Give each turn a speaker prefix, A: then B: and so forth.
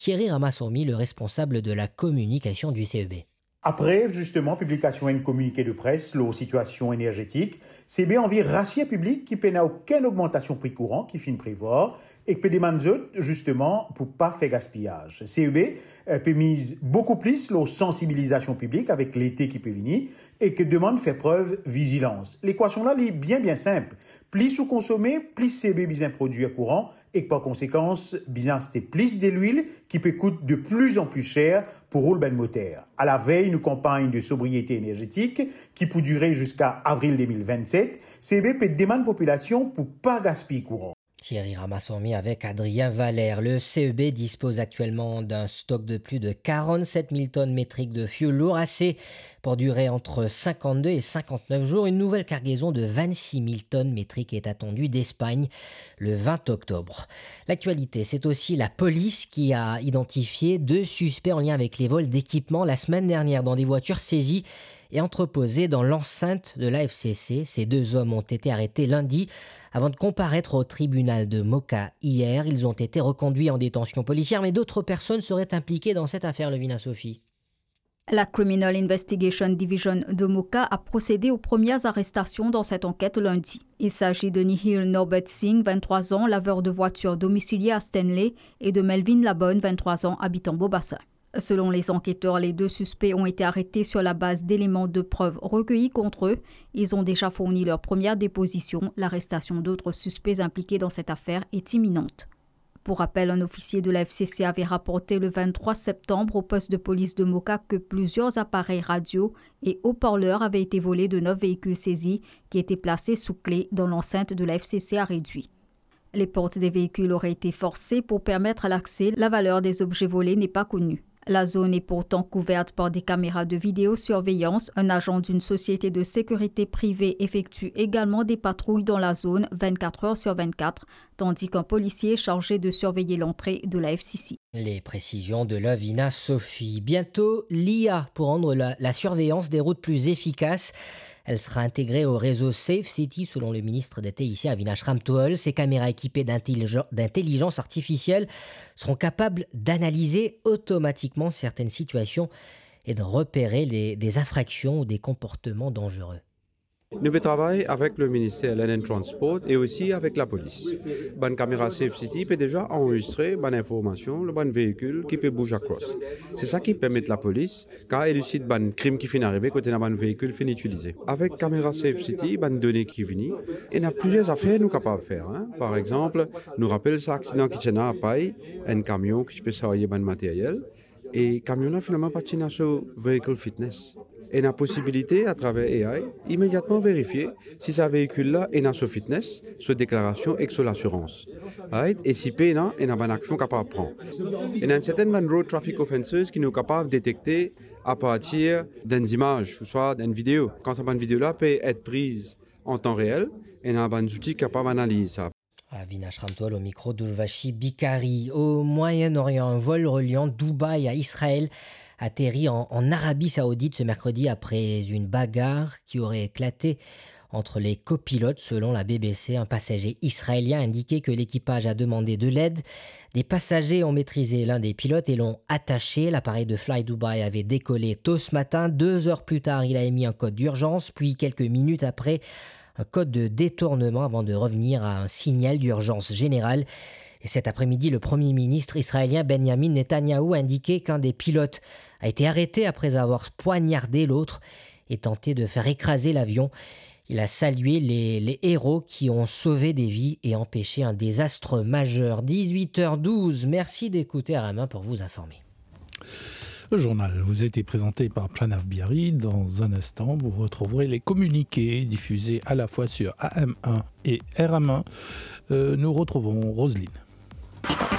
A: Thierry Ramassourmi, le responsable de la communication du CEB.
B: Après, justement, publication d'un communiqué de presse, la situation énergétique, c'est bien envie rassier public qui peine à aucune augmentation prix courant qui finit prévoir et qui peut demander justement pour pas faire gaspillage. CEB peut mise beaucoup plus la sensibilisation publique avec l'été qui peut venir et que demande faire preuve vigilance. L'équation là est bien simple. Plus sous-consommé, plus CEB bien produit à courant et que par conséquence, bien acheter plus de l'huile qui peut coûter de plus en plus cher pour rouler ben moteur. À la veille, une campagne de sobriété énergétique qui peut durer jusqu'à avril 2027, CEB peut demander population pour pas gaspiller courant.
A: Thierry Ramassourmi avec Adrien Valère. Le CEB dispose actuellement d'un stock de plus de 47 000 tonnes métriques de fioul lourd, assez pour durer entre 52 et 59 jours. Une nouvelle cargaison de 26 000 tonnes métriques est attendue d'Espagne le 20 octobre. L'actualité, c'est aussi la police qui a identifié 2 suspects en lien avec les vols d'équipements la semaine dernière dans des voitures saisies et entreposées dans l'enceinte de la FCC. Ces 2 hommes ont été arrêtés lundi avant de comparaître au tribunal de Moka hier. Ils ont été reconduits en détention policière, mais d'autres personnes seraient impliquées dans cette affaire, Levina Sophie.
C: La Criminal Investigation Division de Moka a procédé aux premières arrestations dans cette enquête lundi. Il s'agit de Nihil Norbert Singh, 23 ans, laveur de voitures domicilié à Stanley, et de Melvin Labonne, 23 ans, habitant Beaubassin. Selon les enquêteurs, les 2 suspects ont été arrêtés sur la base d'éléments de preuve recueillis contre eux. Ils ont déjà fourni leur première déposition. L'arrestation d'autres suspects impliqués dans cette affaire est imminente. Pour rappel, un officier de la FCC avait rapporté le 23 septembre au poste de police de Moka que plusieurs appareils radio et haut-parleurs avaient été volés de 9 véhicules saisis qui étaient placés sous clé dans l'enceinte de la FCC à Réduit. Les portes des véhicules auraient été forcées pour permettre l'accès. La valeur des objets volés n'est pas connue. La zone est pourtant couverte par des caméras de vidéosurveillance. Un agent d'une société de sécurité privée effectue également des patrouilles dans la zone 24 heures sur 24, tandis qu'un policier est chargé de surveiller l'entrée de la FCC.
A: Les précisions de Levina Sophie. Bientôt, l'IA pour rendre la surveillance des routes plus efficace. Elle sera intégrée au réseau Safe City, selon le ministre des TIC Avinash Ramtooel. Ces caméras équipées d'intelligence artificielle seront capables d'analyser automatiquement certaines situations et de repérer des infractions ou des comportements dangereux.
D: Nous travaillons avec le ministère de Land Transport et aussi avec la police. Une caméra Safe City peut déjà enregistrer une information, le bon véhicule qui peut bouger across. C'est ça qui permet la police, car élucide un crime qui finit d'arriver quand un véhicule finit utilisé. Avec caméra Safe City, une donnée qui finit, il y a plusieurs affaires nous capables de faire. Par exemple, nous rappelle cet accident qui tient à Paille, un camion qui peut s'envoyer un matériel, et le camion a finalement pas tenu sur vehicle fitness. Et la possibilité, à travers AI, immédiatement vérifier si ce véhicule-là est dans ce fitness, ce déclaration et sur l'assurance. Et si il y a une action capable de prendre. Il y a une certaine road traffic offenses qui nous capable de détecter à partir d'une image, soit d'une vidéo. Quand cette vidéo-là peut être prise en temps réel, il y a un outil capable d'analyser ça.
A: Avinash Ramtooel au micro d'Ulvashi Bikari. Au Moyen-Orient, un vol reliant Dubaï à Israël atterrit en Arabie Saoudite ce mercredi après une bagarre qui aurait éclaté entre les copilotes. Selon la BBC, un passager israélien indiquait que l'équipage a demandé de l'aide. Des passagers ont maîtrisé l'un des pilotes et l'ont attaché. L'appareil de Fly Dubai avait décollé tôt ce matin. 2 heures plus tard, il a émis un code d'urgence, puis quelques minutes après, un code de détournement avant de revenir à un signal d'urgence générale. Et cet après-midi, le Premier ministre israélien Benjamin Netanyahou a indiqué qu'un des pilotes a été arrêté après avoir poignardé l'autre et tenté de faire écraser l'avion. Il a salué les héros qui ont sauvé des vies et empêché un désastre majeur. 18h12, merci d'écouter RMA pour vous informer.
E: Le journal vous a été présenté par Pranav Biari. Dans un instant, vous retrouverez les communiqués diffusés à la fois sur AM1 et RM1. Nous retrouvons Roselyne.